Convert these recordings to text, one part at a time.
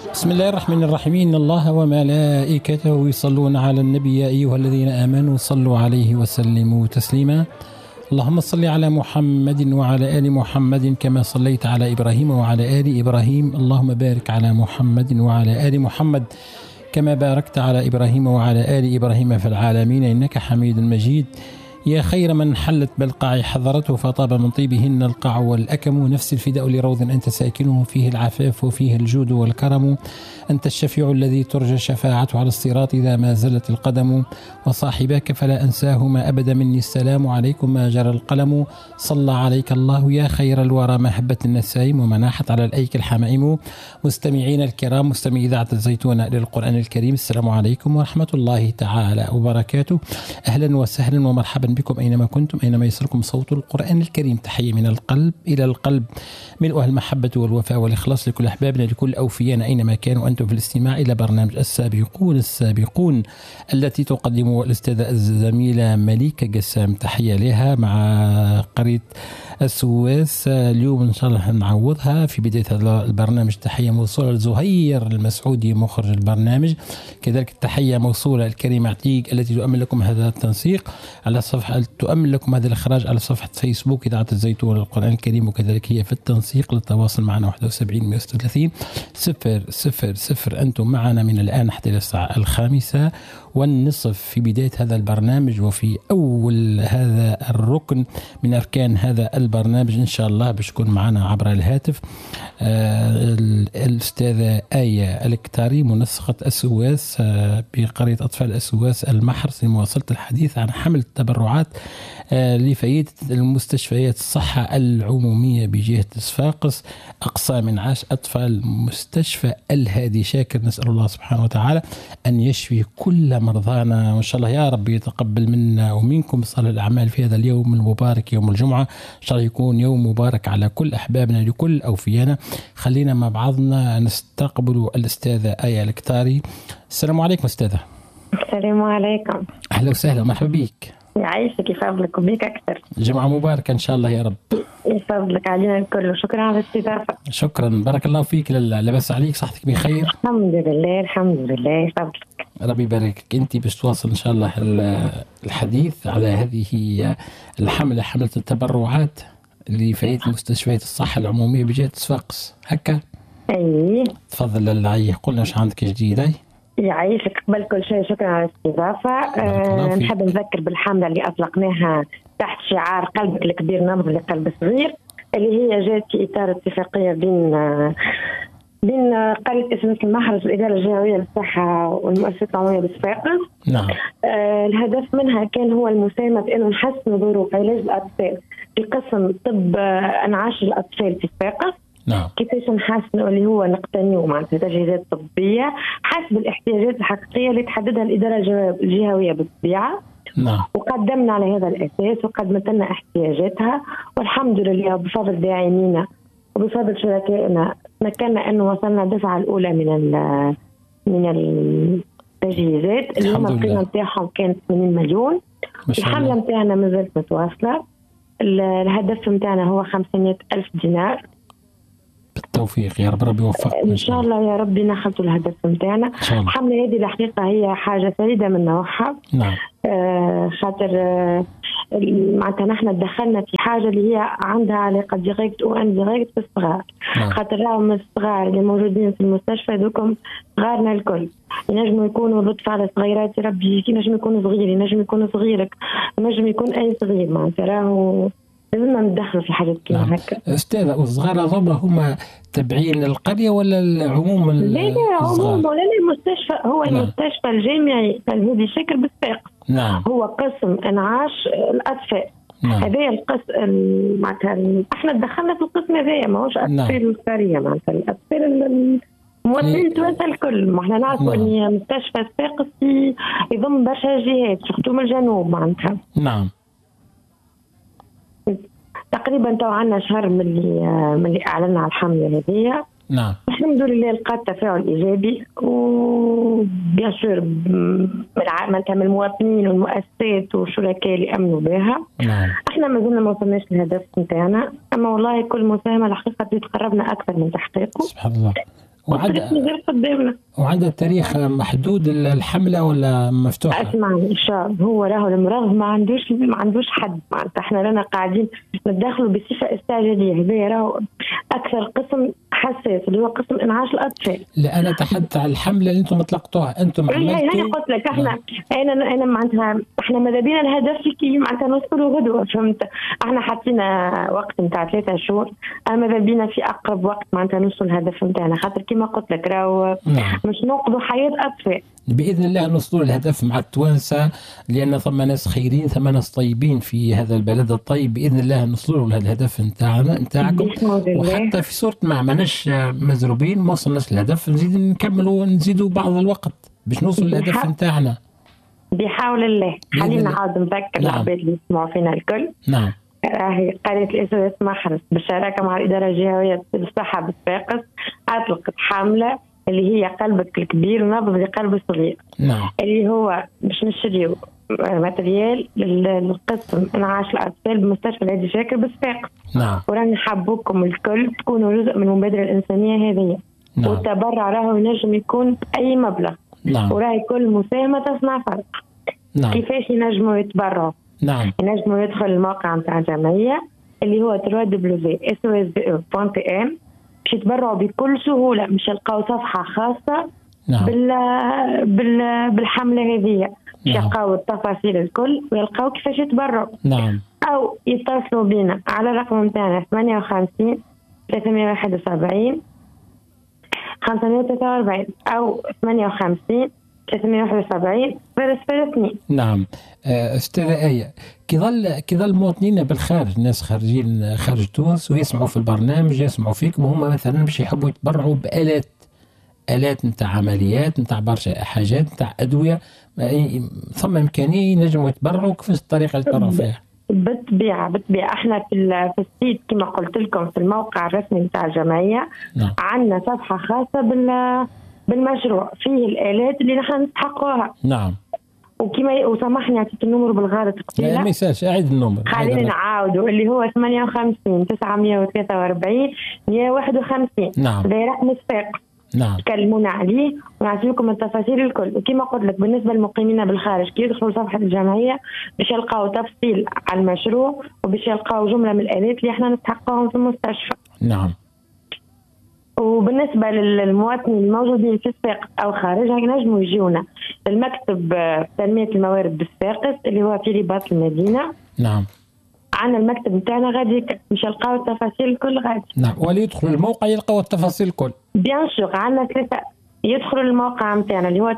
بسم الله الرحمن الرحيم. إن الله وملائكته يصلون على النبي يا أيها الذين آمنوا صلوا عليه وسلموا تسليما. اللهم صل على محمد وعلى آل محمد كما صليت على إبراهيم وعلى آل إبراهيم. اللهم بارك على محمد وعلى آل محمد كما باركت على إبراهيم وعلى آل إبراهيم في العالمين إنك حميد مجيد. يا خير من حلت بالقاع حضرته فطاب من طيبهن القاع والأكم. نفس الفداء لروض أنت ساكنه فيه العفاف وفيه الجود والكرم. أنت الشفيع الذي ترجى شفاعته على الصراط إذا ما زلت القدم. وصاحباك فلا أنساهما أبدا مني السلام عليكم ما جرى القلم. صلى عليك الله يا خير الورى ما هبت النسائم ومناحت على الأيك الحمائم. مستمعين الكرام مستمعي إذاعة الزيتون للقرآن الكريم، السلام عليكم ورحمة الله تعالى وبركاته. أهلا وسهلا ومرحبا بكم أينما كنتم، أينما يصلكم صوت القرآن الكريم. تحية من القلب إلى القلب، ملؤها المحبة والوفاء والإخلاص لكل أحبابنا لكل أوفيانا أينما كانوا أنتم في الاستماع إلى برنامج السابقون التي تقدم الأستاذة الزميلة مليكة قسام. تحية لها مع قرية السواس. اليوم إن شاء الله نعوضها في بداية هذا البرنامج. تحية موصولة لزهير المسعودي مخرج البرنامج، كذلك التحية موصولة الكريمة عتيق التي تؤمن لكم هذا التنسيق على صفحة، تؤمن لكم هذا الإخراج على صفحة فيسبوك إذاعة الزيتون للقرآن الكريم، وكذلك هي في التنسيق. للتواصل معنا 71 136 000. أنتم معنا من الآن حتى الساعة 5:30 في بداية هذا البرنامج، وفي أول هذا الركن من أركان هذا البرنامج إن شاء الله باش تكون معنا عبر الهاتف الأستاذة آية الكتاري منسقة السواس بقرية أطفال السواس المحرس لمواصلة الحديث عن حمل التبرعات لفائدة المستشفيات الصحة العمومية بجهة صفاقس، أقسام انعاش أطفال مستشفى الهادي شاكر. نسأل الله سبحانه وتعالى أن يشفي كل مرضانا، وإن شاء الله يا رب يتقبل منا ومنكم صالح الأعمال في هذا اليوم المبارك يوم الجمعة. إن شاء الله يكون يوم مبارك على كل أحبابنا لكل أوفيانا. خلينا مع بعضنا نستقبل الأستاذة آية الكتاري. السلام عليكم أستاذة. السلام عليكم. أهلا وسهلا، مرحبا بك. يعيشك يفضلك وبيك أكثر. جمعة مباركة إن شاء الله يا رب. يفضلك علينا الكل، وشكرا على الاستضافة. شكرا، بارك الله فيك. لباس عليك، صحتك بخير؟ الحمد لله الحمد لله، يفضلك. ربي يبارك. أنت باش تواصل إن شاء الله الحديث على هذه الحملة، حملة التبرعات لفائدة مستشفيات الصحة العمومية بجهة صفاقس، هكا؟ أي تفضل العي، قلنا ايش عندك جديد. يعيشك قبل كل شيء، شكرا على الاستضافة. نحب نذكر بالحملة اللي أطلقناها تحت شعار قلبك الكبير نبض لقلب الصغير، اللي هي جاءت في إطار اتفاقية بين قرية اسمها المحرز والإدارة الجهوية للصحة والمؤسسة العمومية بصفاقس. نعم. الهدف منها كان هو المساهمة في أنه نحسن ظروف علاج الأطفال في قسم طب أنعاش الأطفال في صفاقس. نعم. كيفاش نحسنوا اللي هو نقتنيوا معناتها تجهيزات طبية حسب الاحتياجات الحقيقية اللي تحددها الإدارة الجهوية بالطبيعة. نعم. وقدمنا على هذا الأساس وقدمت لنا احتياجاتها، والحمد لله بفضل داعمينا وبفضل شركائنا تمكنا أنه وصلنا الدفعة الأولى من التجهيزات اللي هم القيمة نتاعهم كانت 80 مليون. الحملة نتاعنا مازالت متواصلة. الهدف نتاعنا هو 500,000 دينار. بالتوفيق يا رب، ربي يوفقك إن شاء الله يا ربي نخلطوا الهدف نتاعنا. الحملة هذه الحقيقة هي حاجة فريدة من نوعها. نعم. خاطر معناتها نحن دخلنا في حاجة اللي هي عندها علاقة ديريكت وان ديريكت بالصغار. نعم. خاطر راهم الصغار اللي موجودين في المستشفى دوكم صغارنا الكل، ينجموا يكونوا لطف على صغيرات ربي، ينجم يكونوا صغير، ينجم يكونوا صغيرك، ينجم يكون أي صغير. معناتها راهو لازمنا ندخل في حاجات كيما هكا. أستاذة، والصغار هما تابعين للقرية ولا العموم؟ لا عموم ولا المستشفى، هو نعم. المستشفى الجامعي الهادي شاكر بالصفاقس. نعم. هو قسم انعاش الاطفال. نعم. هذا القسم معناتها احنا دخلنا في القسم هذا، ماهوش اطفال القريه، معناتها الاطفال المواطنين توانسه الكل. ما احنا نعرفوا ان مستشفى صفاقس يضم برشا جهات سورتو من الجنوب معناتها. نعم. تقريبا تو عندنا شهر من اللي اعلنا على الحمله هذه. نعم. الحمد لله لقات تفاعل ايجابي، وبيان سور من المواطنين والمؤسسات والشركاء اللي امنوا بها. نعم. احنا ما زلنا ما وصلناش للهدف نتاعنا، اما والله كل مساهمه الحقيقه تقربنا اكثر من تحقيقه. سبحان الله. وعندها تاريخ محدود الحملة ولا مفتوحة؟ اسمعني الشاب هو راهو المرض ما عندوش حد، معناتها احنا رانا قاعدين نتدخلوا بصفة استعجالية. هذا راهو أكثر قسم حساس اللي هو قسم إنعاش الأطفال. لا أنا أتحدث عن الحملة اللي أنتم أطلقتوها أنتم عملتوا. أنا قلت لك احنا أنا معناتها احنا ماذا بينا الهدف كي معناتها نوصلوا غدوة، فهمت؟ احنا حطينا وقت نتاع 3 شهور، أما ماذا بينا في أقرب وقت معناتها نوصل الهدف نتاعنا، خاطر كيما قلت لك راهو مش ننقذوا حياة أطفال. بإذن الله نوصلوا الهدف مع التوانسة، لأن ثم ناس خيرين ثم ناس طيبين في هذا البلد الطيب. بإذن الله نوصلوا للهدف نتاعكم، وحتى في صورة ما ماناش مزروبين ما وصلناش للهدف نزيد نكملوا نزيدوا بعض الوقت باش نوصل للهدف نتاعنا بحول الله. خلينا نعاود نذكر العباد اللي يسمعوا فينا الكل. نعم. راهي قرية SOS محرز بالشراكة مع الإدارة الجهوية بالصحة بالصفاقس أطلقت حملة اللي هي قلبك الكبير ونبض لقلب الصغير. نعم. اللي هو باش نشريو ماتريال للقسم انعاش الأطفال بمستشفى الهادي شاكر بالصفاقس. نعم. وراني حابوكم الكل تكونوا جزء من المبادرة الإنسانية هذه. نعم. والتبرع راهو ينجم يكون بأي مبلغ. نعم. وراهي كل مساهمة تصنع فرق. نعم. كيفاش ينجموا يتبرعوا؟ نعم. ينجموا يدخل الموقع نتاع الجمعية اللي هو www.sos.am باش يتبرعوا بكل سهولة، مش يلقاو صفحة خاصة. نعم. بالحملة هذه باش يلقاو التفاصيل الكل ويلقاو كيفاش يتبرعوا. نعم. أو يتصلوا بنا على الرقم نتاعنا 58 371 543 أو 58 371 002. نعم. أستاذة آية، كظل المواطنين بالخارج، ناس خارجين خارج تونس ويسمعوا في البرنامج يسمعوا فيكم وهم مثلا باش يحبوا يتبرعوا بآلات نتاع عمليات نتاع برشا حاجات نتاع أدوية، ثم إمكانية ينجموا يتبرعوا، كيفاش الطريقة اللي يتبرعوا فيها؟ بالطبيعة احنا في السيت كما قلت لكم في الموقع الرسمي نتاع الجمعية. نعم. عندنا صفحة خاصة بالمشروع فيه الآلات اللي نحن نستحقوها. نعم. وكما وسامحني عطيت النمر بالغلط قبيله. لا ما يسالش، أعيد النمر. خلينا نعاودوا اللي هو 58 943 151. نعم. هذا رقم الصفاقس. نعم. تكلمونا عليه ونعطيكم التفاصيل الكل. وكما قلت لك بالنسبة للمقيمين بالخارج كي يدخلوا صفحة الجمعية باش يلقاو تفصيل على المشروع وباش يلقاو جملة من الآلات اللي احنا نستحقهم في المستشفى. نعم. وبالنسبة للمواطنين الموجودين في الصفاقس أو خارجها ينجموا يجيونا المكتب تنمية الموارد بالصفاقس اللي هو في رباط المدينة. نعم. عندنا المكتب نتاعنا غادي مش يلقاو التفاصيل الكل غادي. نعم. ولا يدخلوا الموقع يلقاو التفاصيل الكل. بيان سور عندنا 3 يدخلوا الموقع نتاعنا اللي هو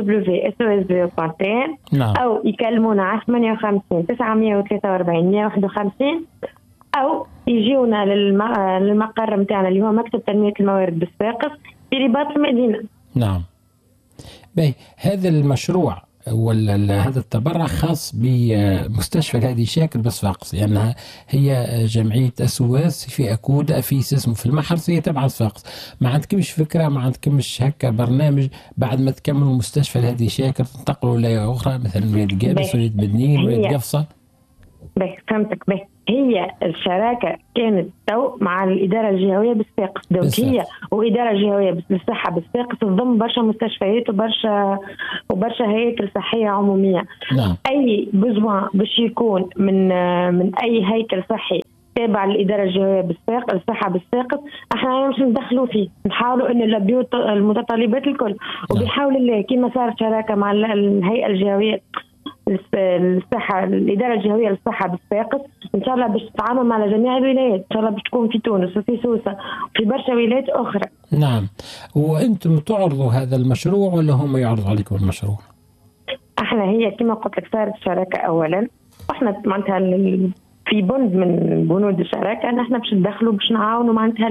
www.sos.am. نعم. أو يكلمونا على 58 943 151 أو يجيونا للمقر نتاعنا اللي هو مكتب تنمية الموارد بالصفاقس في رباط المدينة. نعم. باهي، هذا المشروع ولا هذا التبرع خاص بمستشفى الهادي شاكر بالصفاقس، لأنها هي جمعية SOS في أكودة في اسمه في المحرز، هي تبع صفاقس. ما عندكمش فكرة، ما عندكمش هكا برنامج بعد ما تكملوا مستشفى الهادي شاكر تنتقلوا ولاية أخرى مثلا ولاية قابس ولاية بدنين ولاية قفصة؟ فهمتك. هي الشراكة كانت مع الإدارة الجهوية بالصفاقس. هي وإدارة الجهوية بالصحة بالصفاقس تضم برشا مستشفيات وبرشا هيكل صحية عمومية. نعم. أي بزوان باش يكون من أي هيكل صحي تابع للإدارة الجهوية بالصفاقس الصحة بالصفاقس احنا مش ندخلوا فيه، نحاولوا ان البيوت المتطلبات الكل. وبحاول الله كما صارت شراكة مع الهيئة الجهوية الصحة الإدارة الجهوية للصحة بالصفاقس إن شاء الله باش تتعامل مع جميع الولايات، إن شاء الله باش تكون في تونس وفي سوسة وفي برشا ولايات أخرى. نعم. وأنتم تعرضوا هذا المشروع ولا هم يعرضوا عليكم المشروع؟ احنا هي كما قلت لك صارت شراكة أولا، واحنا معناتها في بند من بنود الشراكة ان احنا باش ندخلوا باش نعاونوا معناتها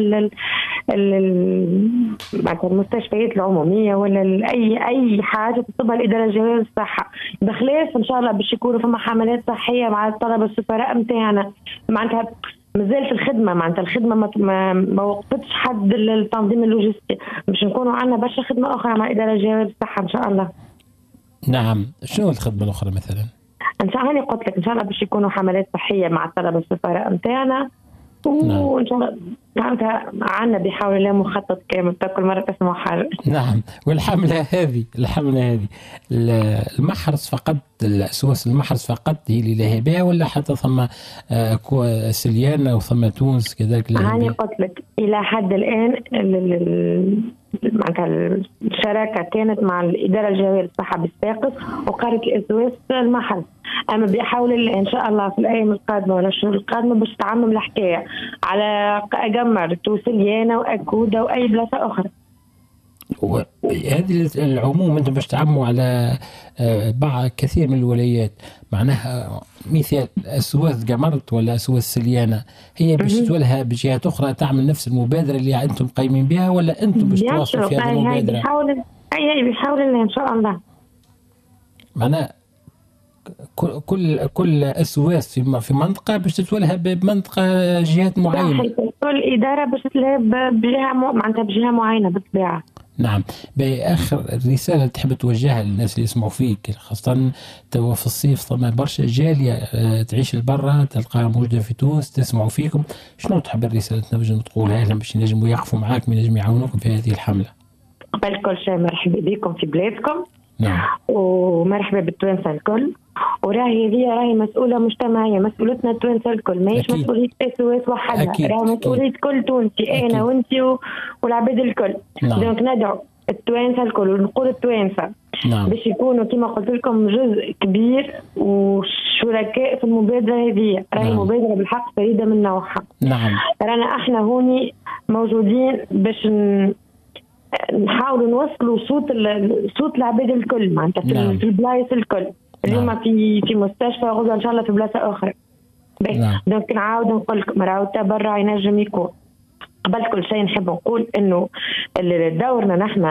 معناتها المستشفيات العمومية ولا اي حاجة تطلبها الإدارة الجهوية للصحة، بخلاف ان شاء الله باش يكونوا فما حملات صحية مع الطلبة السفراء نتاعنا. معناتها مازال في الخدمة، معناتها الخدمة ما وقفتش حد التنظيم اللوجستي، باش نكونوا عندنا برشا خدمة أخرى مع الإدارة الجهوية للصحة ان شاء الله. نعم. شنو الخدمة الأخرى مثلا؟ ان شاء الله قلت لك ان شاء الله باش يكونوا حملات صحيه مع الطلبه السفراء نتاعنا، وإن شاء الله معناتها عنا بحول الله مخطط كامل كل مرة تسمع حاجة. نعم. والحملة هذه المحرز فقط، الأسواس المحرز فقط هي اللي لها بها، ولا حتى ثم سليانة وثم تونس كذلك لها بها؟ أنا قلت لك إلى حد الآن معناتها الشراكة كانت مع الإدارة الجوية للصحة بالساقط وقرية الأسواس المحرز. أما بحول الله إن شاء الله في الأيام القادمة ولا الشهور القادمة باش تعمم الحكاية على أجمر توسليانة وأكودة وأي بلاصة أخرى. هذه العموم أنتم باش تعموا على بعض كثير من الولايات، معناها مثال أسواس جمرت ولا أسواس سليانة هي باش تولها بجهات أخرى تعمل نفس المبادرة اللي أنتم قايمين بها، ولا أنتم باش تواصلوا في هذه المبادرة؟ بيحاول الله إن شاء الله. معناها كل أسواس في منطقة باش تتولها بمنطقة جهات معينة. كل إدارة باش تتولها بجهة معناتها بجهة معينة بالطبيعة. نعم. بآخر الرسالة تحب توجهها للناس اللي يسمعوا فيك، خاصة توا في الصيف ثم برشا جالية تعيش البرة تلقاها موجودة في تونس تسمعوا فيكم، شنو تحب الرسالة تنجم تقولها لهم باش ينجموا يقفوا معاك ينجموا يعاونوكم في هذه الحملة؟ قبل كل شيء مرحبا بكم في بلادكم. نعم. ومرحبا بالتوانسة الكل، راهي مسؤولة مجتمعية، مسؤولتنا التوانسة الكل، ماهيش مسؤولية SOS وحدها، راهي مسؤولية كل تونسي، أنا وأنتي والعباد الكل. نعم. دونك ندعو التوانسة الكل ونقول التوانسة نعم. باش يكونوا كما قلت لكم جزء كبير وشركاء في المبادرة هذه. راهي نعم. مبادرة بالحق فريدة من نوعها. نعم. رانا احنا هوني موجودين باش نحاولوا نوصلوا صوت العباد الكل، معناتها في البلايص الكل. اليوم في مستشفى غدا ان شاء الله في بلاصه اخرى. دونك نعاود نقول لكم راهو التبرع ينجم يكون. قبل كل شيء نحب نقول انه دورنا نحن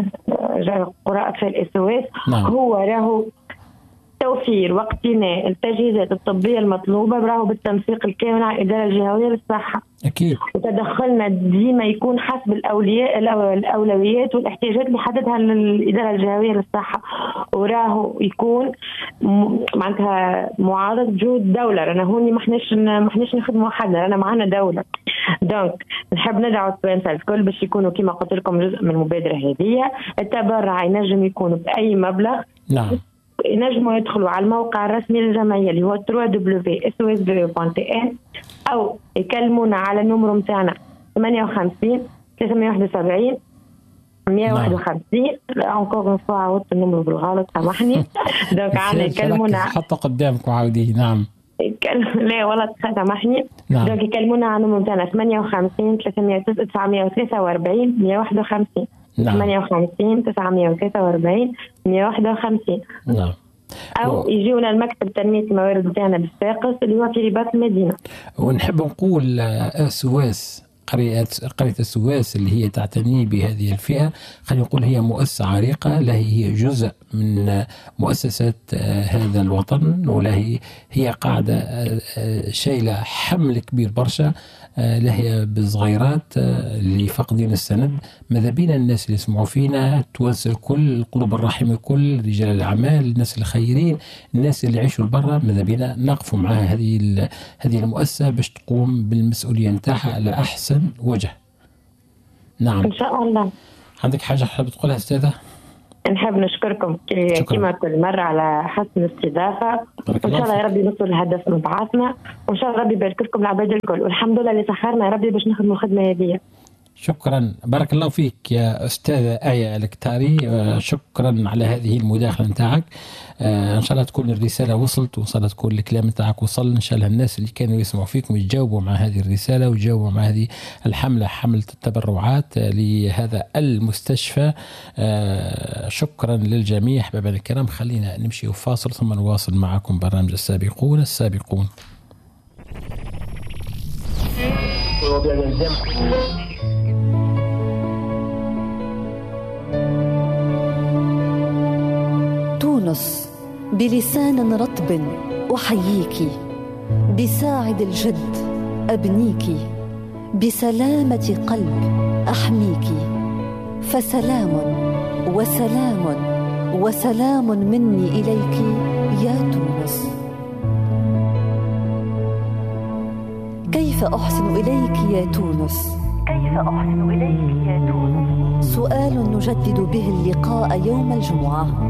قراء اطفال SOS هو راهو توفير واقتناء التجهيزات الطبيه المطلوبه راهو بالتنسيق الكامل مع الاداره الجهويه للصحه. اكيد. وتدخلنا ديما يكون حسب الاولويات والاحتياجات اللي حددها الاداره الجهويه للصحه، وراهو يكون معناتها معارض جهود الدوله. رانا هوني ما احناش نخدموا وحدنا، رانا معنا دوله. دونك نحب ندعو التوانسه الكل باش يكونوا كما قلت لكم جزء من المبادره هذه. التبرع ينجم يكون باي مبلغ. نعم. ينجموا يدخلوا على الموقع الرسمي للجمعية اللي هو www.sos.n أو يكلمونا على النمرو متاعنا 58 371 151. encore une fois عودت النمرو بالغلط سامحني. دونك عنا يكلمونا حتى قدامك وعاوديه. نعم. لا والله سامحني. دونك يكلمونا على النمرو متاعنا 58 943 151. 58 943 151. نعم. أو يجيونا المكتب تنمية الموارد بتاعنا بالساقس اللي هو في رباط المدينة. ونحب نقول أسواس قرية السواس اللي هي تعتني بهذه الفئة، خلينا نقول هي مؤسسة عريقة، لا هي جزء من مؤسسات هذا الوطن، ولا هي قاعدة شايلة حمل كبير برشا، لا هي بالصغيرات اللي فاقدين السند. ماذا بينا الناس اللي يسمعوا فينا توانسة الكل، القلوب الرحيمة الكل، رجال الأعمال، الناس الخيرين، الناس اللي يعيشوا البرة، ماذا بينا نقفوا معها هذه المؤسسة باش تقوم بالمسؤولية نتاعها على أحسن وجه. نعم إن شاء الله. عندك حاجة حابة تقولها أستاذة؟ نحب نشكركم كما كل مرة على حسن الاستضافة، وإن شاء الله يا ربي نوصل الهدف من بعثنا، وإن شاء الله ربي يبارك لكم العباد الكل، والحمد لله اللي سخرنا يا ربي باش نخدموا الخدمة هذه. شكرا، بارك الله فيك يا أستاذة آية الكتاري، شكرا على هذه المداخلة نتاعك. إن شاء الله تكون الرسالة وصلت، وإن شاء الله تكون الكلام نتاعك وصل. إن شاء الله الناس اللي كانوا يسمعوا فيكم يتجاوبوا مع هذه الرسالة ويجاوبوا مع هذه الحملة، حملة التبرعات لهذا المستشفى. شكرا للجميع. أحبابنا الكرام، خلينا نمشي وفاصل ثم نواصل معكم برنامج السابقون. تونس بلسان رطب أحييك، بساعد الجد أبنيك، بسلامة قلب أحميك، فسلام وسلام وسلام مني إليك يا تونس. كيف أحسن إليك يا تونس؟ كيف أحسن إليك يا تونس؟ سؤال نجدد به اللقاء يوم الجمعة.